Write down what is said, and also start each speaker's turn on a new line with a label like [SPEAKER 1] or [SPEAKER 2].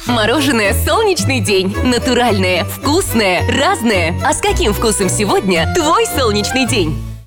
[SPEAKER 1] Мороженое «Солнечный день». Натуральное, вкусное, разное. А с каким вкусом сегодня твой солнечный день?